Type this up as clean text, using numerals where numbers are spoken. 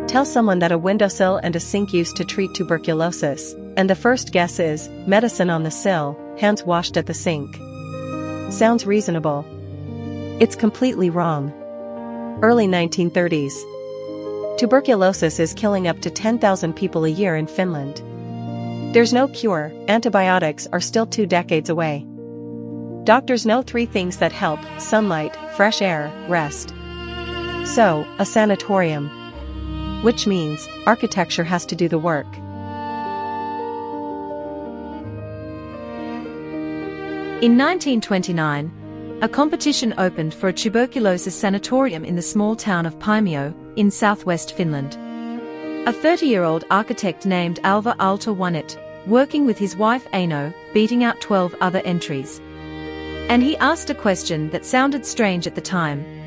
Tell someone that a windowsill and a sink used to treat tuberculosis, and the first guess is, medicine on the sill, hands washed at the sink. Sounds reasonable. It's completely wrong. Early 1930s. Tuberculosis is killing up to 10,000 people a year in Finland. There's no cure, antibiotics are still 2 decades away. Doctors know 3 things that help: sunlight, fresh air, rest. So, a sanatorium. Which means, architecture has to do the work. In 1929, a competition opened for a tuberculosis sanatorium in the small town of Paimio, in southwest Finland. A 30-year-old architect named Alvar Aalto won it, working with his wife Aino, beating out 12 other entries. And he asked a question that sounded strange at the time: